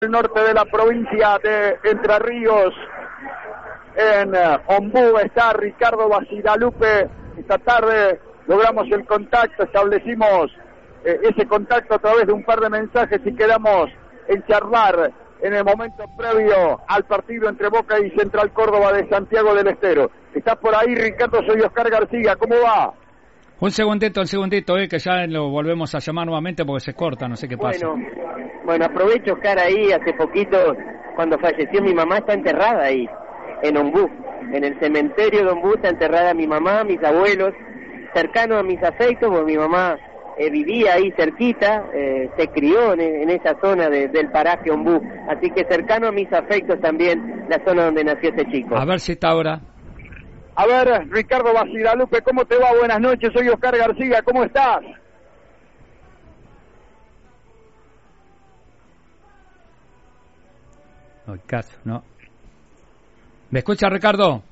el norte de la provincia de Entre Ríos. En Ombú está Ricardo Bacigalupe. Esta tarde logramos el contacto, establecimos ese contacto a través de un par de mensajes y quedamos en charlar en el momento previo al partido entre Boca y Central Córdoba de Santiago del Estero. ¿Estás por ahí, Ricardo? Soy Oscar García, ¿cómo va? Un segundito, que ya lo volvemos a llamar nuevamente porque se corta, no sé qué pasa. Bueno, aprovecho, Oscar, ahí hace poquito, cuando falleció mi mamá, está enterrada ahí, en Ombú, en el cementerio de Ombú está enterrada mi mamá, mis abuelos, cercano a mis afectos, porque mi mamá vivía ahí cerquita, se crió en esa zona del paraje Ombú, así que cercano a mis afectos también, la zona donde nació ese chico. A ver si está ahora. A ver, Ricardo Bacigalupe, ¿cómo te va? Buenas noches, soy Oscar García, ¿cómo estás? No hay caso, no. ¿Me escucha, Ricardo?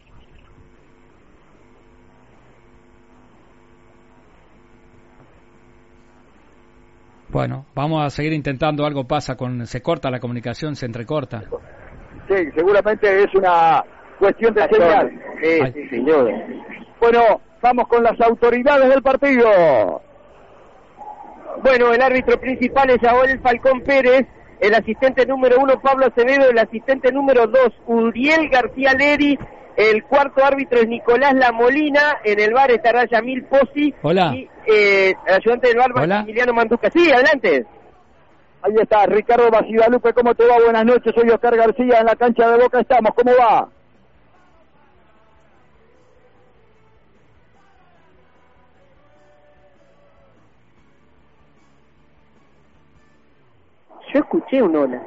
Bueno, vamos a seguir intentando, algo pasa se corta la comunicación, se entrecorta. Sí, seguramente es una cuestión de señal. Sí, sin duda. Bueno, vamos con las autoridades del partido. Bueno, el árbitro principal es Yael Falcón Pérez, el asistente número 1 Pablo Acevedo, el asistente número 2 Uriel García Leri, el cuarto árbitro es Nicolás La Molina, en el bar estará Yamil Pozzi. Hola. Y el ayudante del bar Maximiliano Manduca. Sí, adelante. Ahí está, Ricardo Bacigalupe, ¿cómo te va? Buenas noches, soy Oscar García, en la cancha de Boca estamos, ¿cómo va? Yo escuché un hola.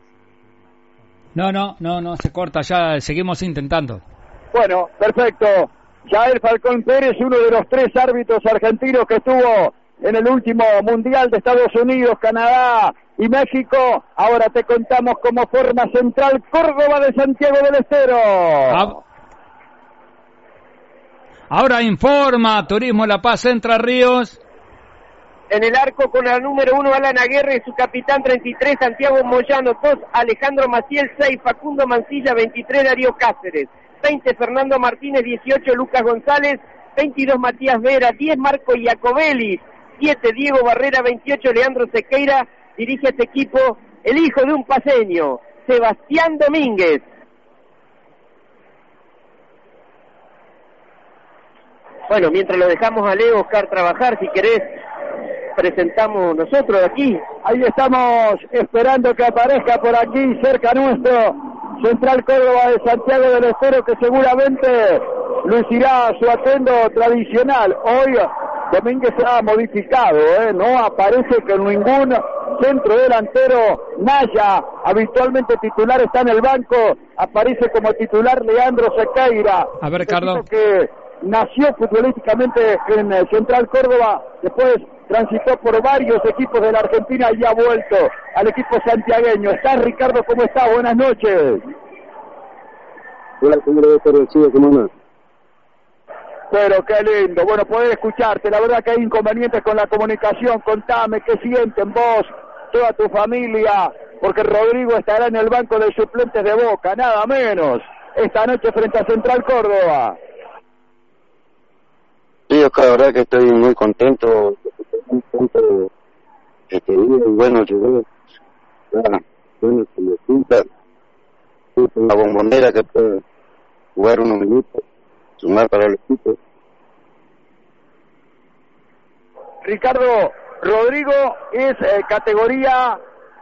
No, se corta, ya seguimos intentando. Bueno, perfecto. Yael Falcón Pérez, uno de los 3 árbitros argentinos que estuvo en el último Mundial de Estados Unidos, Canadá y México. Ahora te contamos cómo forma Central Córdoba de Santiago del Estero. Ahora informa Turismo La Paz Entre Ríos. En el arco con el número 1 Alan Aguirre, su capitán 33, Santiago Moyano 2, Alejandro Maciel 6, Facundo Mancilla 23, Darío Cáceres 20, Fernando Martínez 18, Lucas González 22, Matías Vera 10, Marco Iacobelli 7, Diego Barrera 28, Leandro Sequeira. Dirige este equipo el hijo de un paceño, Sebastián Domínguez. Bueno, mientras lo dejamos a Leo, Oscar, trabajar, si querés presentamos nosotros aquí. Ahí estamos esperando que aparezca por aquí cerca nuestro Central Córdoba de Santiago del Estero, que seguramente lucirá su atuendo tradicional. Hoy Domínguez se ha modificado, no aparece con ningún centro delantero. Naya, habitualmente titular, está en el banco, aparece como titular Leandro Sequeira. A ver, Carlos. Que nació futbolísticamente en Central Córdoba, después transitó por varios equipos de la Argentina y ha vuelto al equipo santiagueño. ¿Estás, Ricardo? ¿Cómo estás? Buenas noches. Hola, señor doctor García, ¿cómo anda? Pero qué lindo, bueno, poder escucharte. La verdad que hay inconvenientes con la comunicación. Contame, ¿qué sienten vos, toda tu familia? Porque Rodrigo estará en el banco de suplentes de Boca, nada menos, esta noche frente a Central Córdoba. Sí, Oscar, la verdad que estoy muy contento, bueno, llegué, bueno, se me pinta, una bombonera que puede jugar unos minutos, sumar para el equipo. Ricardo, Rodrigo es categoría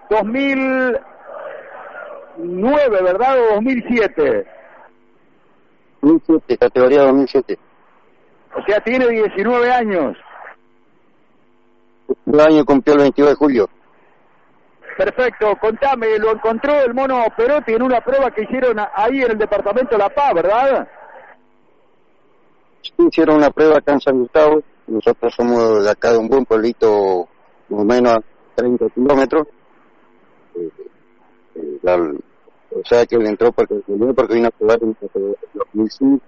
2009, ¿verdad? ¿O 2007? 2007, categoría 2007. O sea, tiene 19 años. El año cumplió el 22 de julio. Perfecto, contame, lo encontró el mono Perotti en una prueba que hicieron ahí en el departamento de La Paz, ¿verdad? Sí, hicieron una prueba acá en San Gustavo. Nosotros somos de acá de un buen pueblito, más o menos a 30 kilómetros. O sea que él entró porque vino a probar en 2005.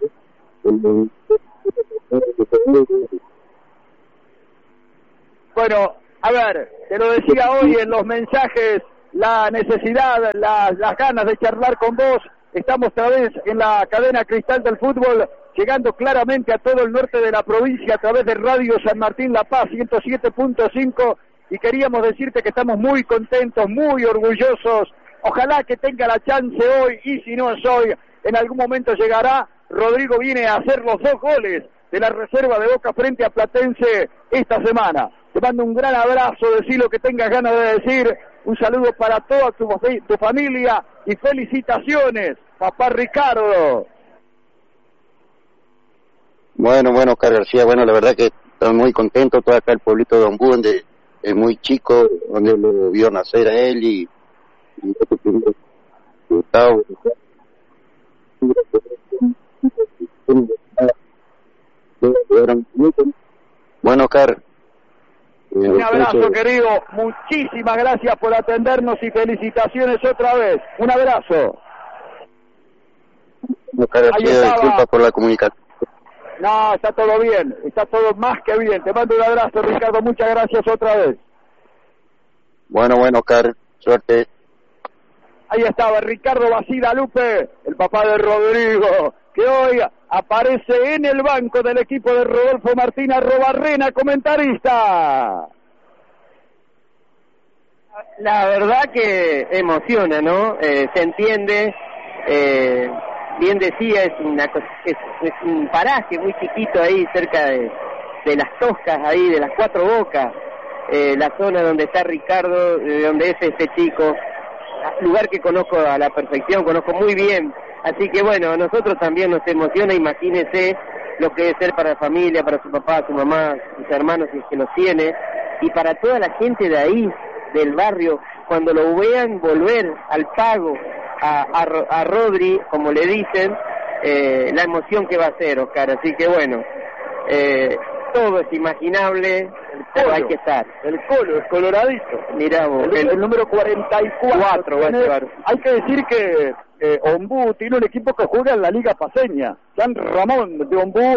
Bueno, a ver, te lo decía hoy en los mensajes la necesidad, las ganas de charlar con vos. Estamos otra vez en la cadena Cristal del Fútbol, llegando claramente a todo el norte de la provincia a través de Radio San Martín La Paz 107.5, y queríamos decirte que estamos muy contentos, muy orgullosos. Ojalá que tenga la chance hoy, y si no es hoy, en algún momento llegará. Rodrigo viene a hacer los 2 goles de la reserva de Boca frente a Platense esta semana. Te mando un gran abrazo, decí lo que tengas ganas de decir. Un saludo para toda tu familia y felicitaciones, papá Ricardo. Bueno, Oscar García, la verdad que estoy muy contento. Todo acá el pueblito de Ombú, donde es muy chico, donde lo vio nacer a él y Gustavo. Bueno, Oscar, un abrazo, querido, muchísimas gracias por atendernos y felicitaciones otra vez. Un abrazo. Oscar García, disculpa por la comunicación. No, está todo bien, está todo más que bien. Te mando un abrazo, Ricardo, muchas gracias otra vez. Bueno, Oscar, suerte. Ahí estaba Ricardo Basidalupe, el papá de Rodrigo, que hoy aparece en el banco del equipo de Rodolfo Martín Arrobarrena, comentarista. La verdad que emociona, ¿no? Se entiende, bien decía, es un paraje muy chiquito ahí cerca de las Toscas, ahí de las 4 Bocas, la zona donde está Ricardo, de donde es este chico, lugar que conozco a la perfección, conozco muy bien. Así que bueno, a nosotros también nos emociona, imagínese lo que debe ser para la familia, para su papá, su mamá, sus hermanos, si es que los tiene, y para toda la gente de ahí, del barrio, cuando lo vean volver al pago a Rodri, como le dicen, la emoción que va a ser, Oscar. Así que bueno, todo es imaginable, pero hay que estar. El colo es coloradito. Mirá vos, el número 44 va a llevar. Hay que decir que Ombú tiene un equipo que juega en la Liga Paceña. San Ramón de Ombú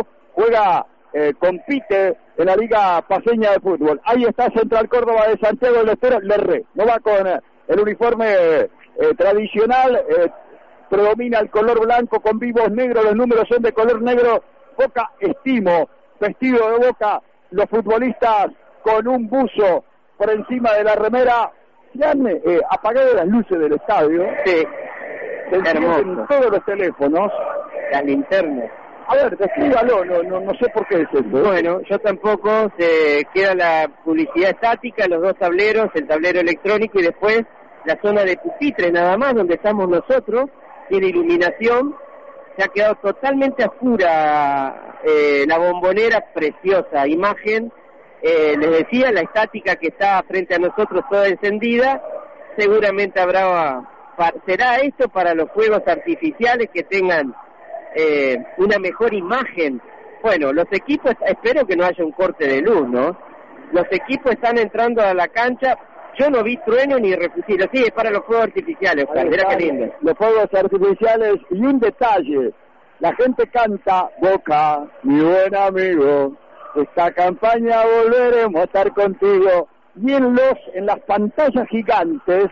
compite en la Liga Paceña de Fútbol. Ahí está Central Córdoba de Santiago del Estero, Lerre. No va con el uniforme tradicional, predomina el color blanco con vivos negros, los números son de color negro. Boca Estimo, vestido de Boca, los futbolistas con un buzo por encima de la remera. Se han apagado las luces del estadio. Sí, hermoso. Todos los teléfonos, las linternas. A ver, descríbalo, no sé por qué es eso. Bueno, yo tampoco, se queda la publicidad estática, los 2 tableros, el tablero electrónico y después la zona de pupitres nada más, donde estamos nosotros, tiene iluminación, se ha quedado totalmente oscura la bombonera, preciosa imagen, les decía, la estática que está frente a nosotros toda encendida, seguramente será esto para los fuegos artificiales que tengan una mejor imagen. Bueno, los equipos, espero que no haya un corte de luz, ¿no? Los equipos están entrando a la cancha, yo no vi trueno ni refugios, sí, es para los fuegos artificiales, Oscar, mirá qué lindo. Los fuegos artificiales, y un detalle, la gente canta, Boca, mi buen amigo, esta campaña volveremos a estar contigo, y en las pantallas gigantes,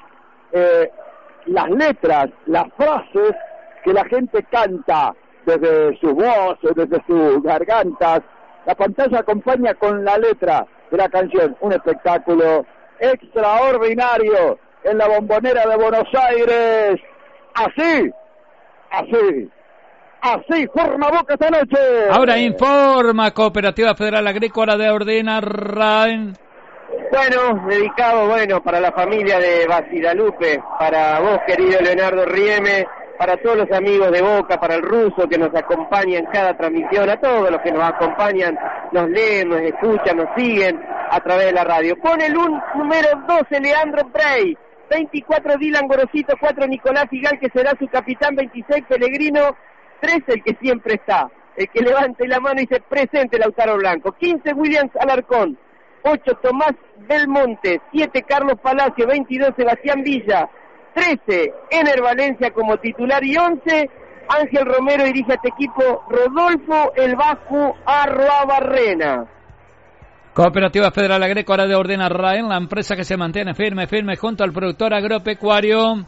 las letras, las frases que la gente canta desde sus voces, desde sus gargantas, la pantalla acompaña con la letra de la canción. Un espectáculo extraordinario en la Bombonera de Buenos Aires. Así forma Boca esta noche. Ahora informa Cooperativa Federal Agrícola de Ordena Raen. Bueno, dedicado, para la familia de Basidalupe, para vos, querido Leonardo Rieme, para todos los amigos de Boca, para el ruso que nos acompaña en cada transmisión, a todos los que nos acompañan, nos leen, nos escuchan, nos siguen a través de la radio. Con el número 12, Leandro Brey, 24, Dylan Gorosito, 4, Nicolás Figal, que será su capitán, 26, Pellegrino, 13, el que siempre está, el que levante la mano y se presente, Lautaro Blanco, 15, Williams Alarcón, 8, Tomás Belmonte, 7, Carlos Palacio, 22, Sebastián Villa, 13, Ener Valencia como titular y 11, Ángel Romero dirige a este equipo, Rodolfo El Vasco Arrobarrena. Cooperativa Federal Agrícola de Ordena Raen, la empresa que se mantiene firme junto al productor agropecuario.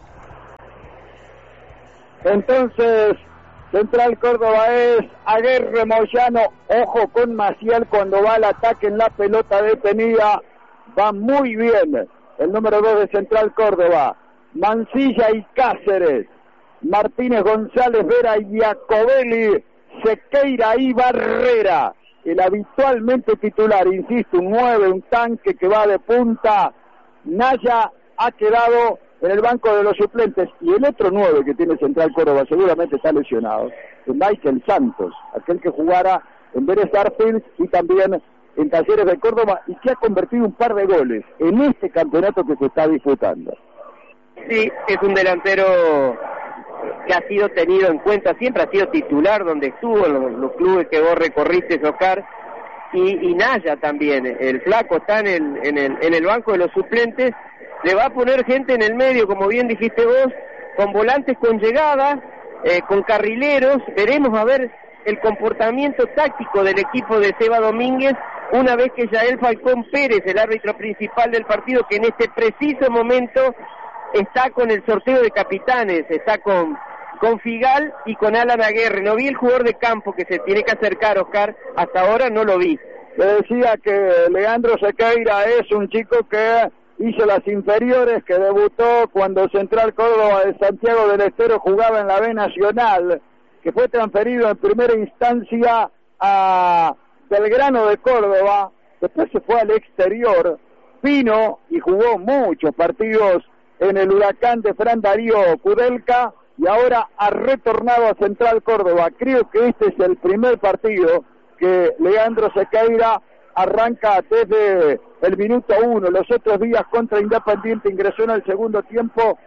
Entonces, Central Córdoba es Aguerre, Moyano, ojo con Maciel cuando va al ataque en la pelota detenida, va muy bien el número 2 de Central Córdoba, Mancilla y Cáceres, Martínez, González, Vera y Jacobelli, Sequeira y Barrera, el habitualmente titular, insisto, un 9, un tanque que va de punta. Naya ha quedado en el banco de los suplentes, y el otro 9 que tiene Central Córdoba seguramente está lesionado, es Michael Santos, aquel que jugara en Vélez Sarsfield y también en Talleres de Córdoba, y que ha convertido un par de goles en este campeonato que se está disputando. Sí, es un delantero que ha sido tenido en cuenta, siempre ha sido titular donde estuvo, en los clubes que vos recorriste, Oscar, y Naya también, el flaco está en el banco de los suplentes, le va a poner gente en el medio, como bien dijiste vos, con volantes con llegada, con carrileros, veremos a ver el comportamiento táctico del equipo de Seba Domínguez, una vez que Yael Falcón Pérez, el árbitro principal del partido, que en este preciso momento está con el sorteo de capitanes, está con Figal y con Alan Aguerre. No vi el jugador de campo que se tiene que acercar, Oscar, hasta ahora no lo vi. Le decía que Leandro Sequeira es un chico que hizo las inferiores, que debutó cuando Central Córdoba de Santiago del Estero jugaba en la B Nacional, que fue transferido en primera instancia a Belgrano de Córdoba, después se fue al exterior, vino y jugó muchos partidos en el Huracán de Fran Darío Kudelka, y ahora ha retornado a Central Córdoba. Creo que este es el primer partido que Leandro Sequeira arranca desde el minuto 1. Los otros días contra Independiente ingresó en el segundo tiempo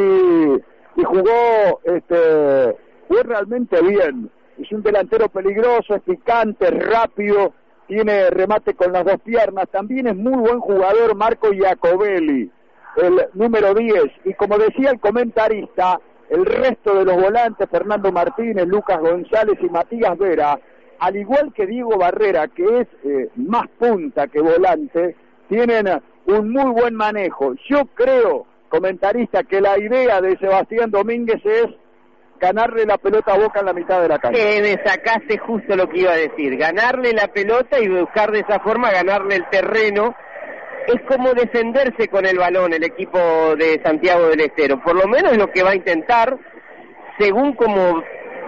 y jugó fue realmente bien. Es un delantero peligroso, es picante, rápido, tiene remate con las dos piernas. También es muy buen jugador Marco Jacobelli, el número 10. Y como decía el comentarista, el resto de los volantes, Fernando Martínez, Lucas González y Matías Vera, al igual que Diego Barrera, que es más punta que volante, tienen un muy buen manejo. Yo creo, comentarista, que la idea de Sebastián Domínguez es ganarle la pelota a Boca en la mitad de la cancha. Me sacaste justo lo que iba a decir, ganarle la pelota y buscar de esa forma ganarle el terreno. Es como defenderse con el balón el equipo de Santiago del Estero, por lo menos es lo que va a intentar, según como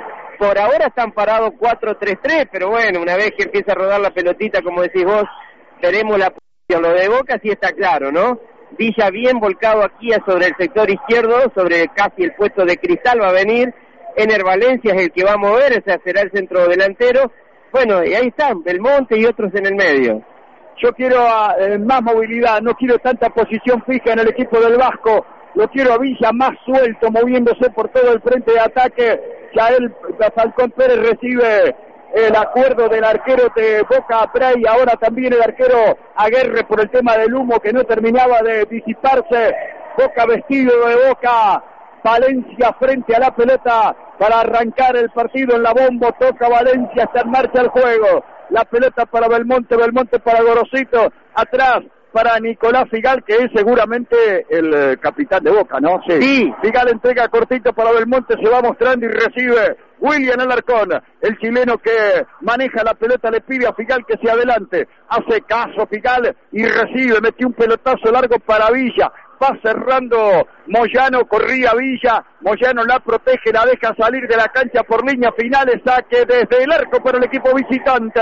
por ahora están parados 4-3-3, pero bueno, una vez que empieza a rodar la pelotita, como decís vos, veremos la posición. Lo de Boca sí está claro, ¿no? Villa bien volcado aquí sobre el sector izquierdo, sobre casi el puesto de Cristal va a venir, Ener Valencia es el que va a mover, ese será el centro delantero, bueno, y ahí están, Belmonte y otros en el medio. Yo quiero más movilidad, no quiero tanta posición fija en el equipo del Vasco, lo quiero a Villa más suelto, moviéndose por todo el frente de ataque. Yael Falcón Pérez recibe el acuerdo del arquero de Boca Prey, ahora también el arquero Aguerre por el tema del humo que no terminaba de disiparse. Boca vestido de Boca, Valencia frente a la pelota para arrancar el partido en la bomba, toca Valencia, está en marcha el juego. La pelota para Belmonte, Belmonte para Gorosito, atrás para Nicolás Figal, que es seguramente el capitán de Boca, ¿no? Sí. Figal entrega cortito para Belmonte, se va mostrando y recibe William Alarcón, el chileno que maneja la pelota, le pide a Figal que se adelante, hace caso Figal y recibe, metió un pelotazo largo para Villa, va cerrando Moyano, corría Villa, Moyano la protege, la deja salir de la cancha por línea final, saque desde el arco para el equipo visitante.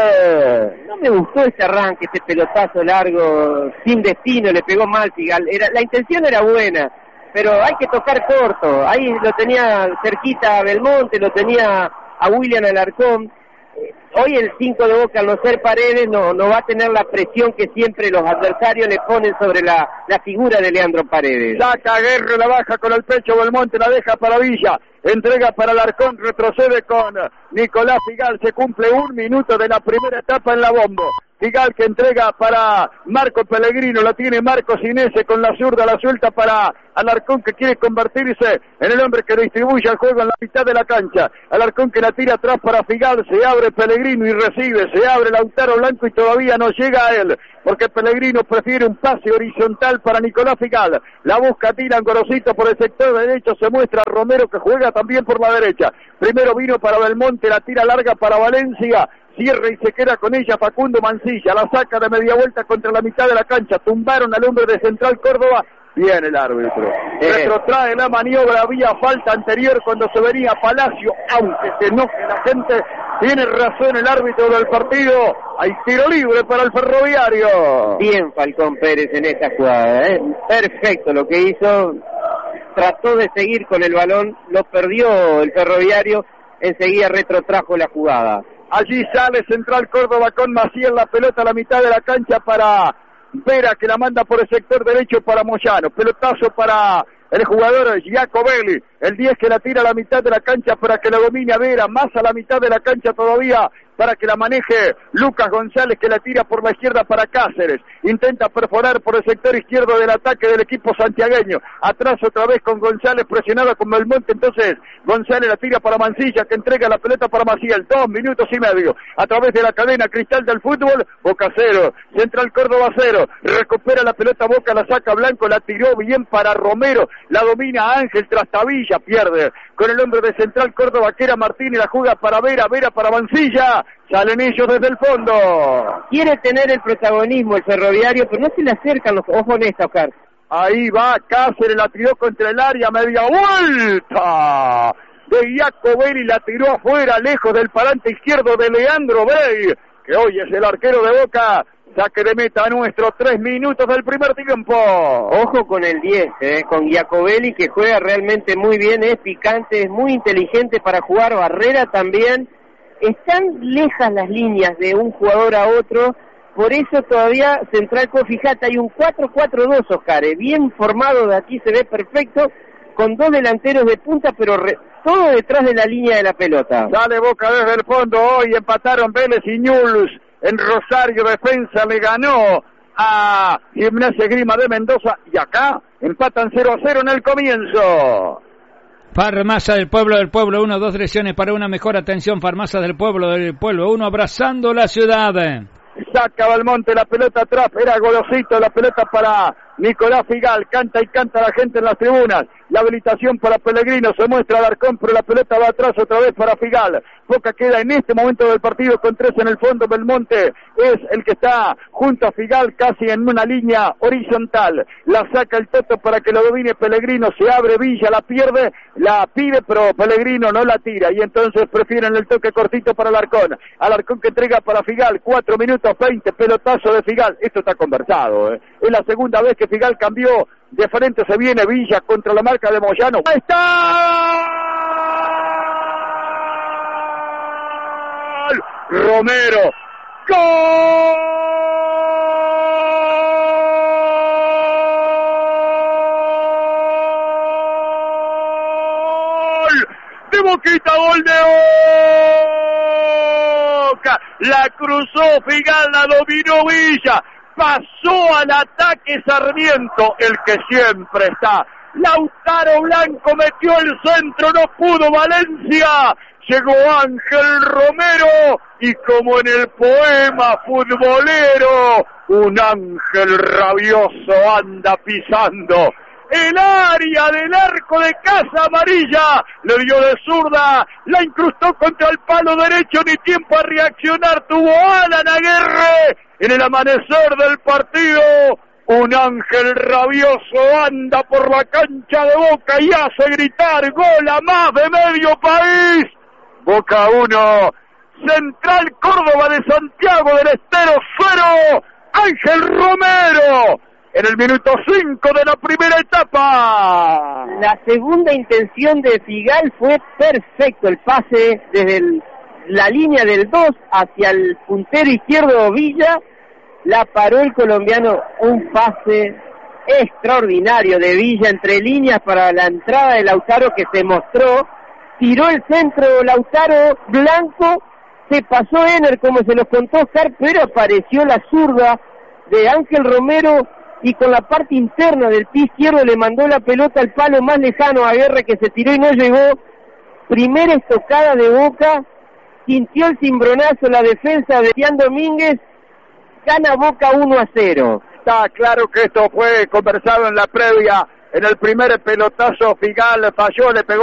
No me gustó ese arranque, ese pelotazo largo, sin destino, le pegó mal Figal, la intención era buena, pero hay que tocar corto, ahí lo tenía cerquita a Belmonte, lo tenía a William Alarcón. Hoy el 5 de Boca, al no ser Paredes, no va a tener la presión que siempre los adversarios le ponen sobre la figura de Leandro Paredes. Saca Aguerre, la baja con el pecho, Belmonte la deja para Villa, entrega para Alarcón, retrocede con Nicolás Figal, se cumple 1 minuto de la primera etapa en la bomba. Figal que entrega para Marco Pellegrino, la tiene Marcos Inese con la zurda, la suelta para Alarcón que quiere convertirse en el hombre que distribuye el juego en la mitad de la cancha. Alarcón que la tira atrás para Figal, se abre Pellegrino y recibe, se abre Lautaro Blanco y todavía no llega a él, porque Pellegrino prefiere un pase horizontal para Nicolás Figal. La busca, tira Gorosito por el sector derecho, se muestra Romero que juega también por la derecha. Primero vino para Belmonte, la tira larga para Valencia. Cierra y se queda con ella Facundo Mancilla, la saca de media vuelta contra la mitad de la cancha, tumbaron al hombre de Central Córdoba, bien el árbitro, retrotrae la maniobra, había falta anterior cuando se venía Palacio, aunque se enoje la gente, tiene razón el árbitro del partido, hay tiro libre para el Ferroviario. Bien Falcón Pérez en esta jugada, perfecto lo que hizo, trató de seguir con el balón, lo perdió el Ferroviario, enseguida retrotrajo la jugada. Allí sale Central Córdoba con Maciel, la pelota a la mitad de la cancha para Vera que la manda por el sector derecho para Moyano, pelotazo para el jugador Giacobelli, el 10 que la tira a la mitad de la cancha para que la domine a Vera, más a la mitad de la cancha todavía para que la maneje Lucas González que la tira por la izquierda para Cáceres, intenta perforar por el sector izquierdo del ataque del equipo santiagueño, atrás otra vez con González presionada con Belmonte, entonces González la tira para Mancilla que entrega la pelota para Maciel, 2 minutos y medio, a través de la cadena Cristal del Fútbol, Boca 0, Central Córdoba 0, recupera la pelota Boca, la saca Blanco, la tiró bien para Romero, la domina Ángel Trastavilla, pierde con el hombre de Central Córdoba que era Martínez, la juega para Vera, Vera para Mancilla, salen ellos desde el fondo. Quiere tener el protagonismo el Ferroviario, pero no se le acercan los ojos en esta, Oscar. Ahí va Cáceres, la tiró contra el área, media vuelta de Giacobelli, la tiró afuera, lejos del parante izquierdo de Leandro Bey, que hoy es el arquero de Boca. Saque de meta nuestro, 3 minutos del primer tiempo. Ojo con el 10, con Giacobelli que juega realmente muy bien, es picante, es muy inteligente para jugar, Barrera también. Están lejas las líneas de un jugador a otro, por eso todavía Central, fíjate, hay un 4-4-2, Oscar, bien formado, de aquí se ve perfecto, con 2 delanteros de punta, pero todo detrás de la línea de la pelota. Sale Boca desde el fondo, hoy empataron Vélez y Ñuls. En Rosario Defensa le ganó a Gimnasia Esgrima de Mendoza y acá empatan 0-0 en el comienzo. Farmacia del Pueblo, 1, 2 direcciones para una mejor atención. Farmacia del Pueblo, 1, abrazando la ciudad. Saca Belmonte la pelota atrás, era Golosito, la pelota para Nicolás Figal, canta y canta la gente en las tribunas, la habilitación para Pellegrino, se muestra Alarcón, pero la pelota va atrás otra vez para Figal. Boca queda en este momento del partido con 3 en el fondo, Belmonte es el que está junto a Figal casi en una línea horizontal, la saca el Toto para que lo domine Pellegrino, se abre Villa, la pierde, la pide pero Pellegrino no la tira y entonces prefieren el toque cortito para Alarcón, Alarcón que entrega para Figal, 4 minutos 20, pelotazo de Figal, esto está conversado, es la segunda vez que Figal cambió, de frente se viene Villa contra la marca de Moyano. ¡Ahí está! Romero. ¡Gol! De Boquita, gol de Boca. La cruzó Figal, la dominó Villa. Pasó al ataque Sarmiento, el que siempre está. Lautaro Blanco metió el centro, no pudo Valencia. Llegó Ángel Romero y como en el poema futbolero, un ángel rabioso anda pisando el área del arco de Casa Amarilla, le dio de zurda, la incrustó contra el palo derecho, ni tiempo a reaccionar tuvo Alan Aguirre. En el amanecer del partido, un ángel rabioso anda por la cancha de Boca y hace gritar gol a más de medio país. Boca 1, Central Córdoba de Santiago del Estero 0, Ángel Romero. En el minuto 5 de la primera etapa. La segunda intención de Figal fue perfecto, el pase desde la línea del 2 hacia el puntero izquierdo Villa, la paró el colombiano, un pase extraordinario de Villa entre líneas para la entrada de Lautaro que se mostró, tiró el centro Lautaro Blanco se pasó Ener, como se los contó Oscar, pero apareció la zurda de Ángel Romero y con la parte interna del pie izquierdo le mandó la pelota al palo más lejano a Aguerre, que se tiró y no llegó. Primera estocada de Boca, sintió el cimbronazo la defensa de Tian Domínguez, gana Boca 1-0. Está claro que esto fue conversado en la previa, en el primer pelotazo Figal falló, le pegó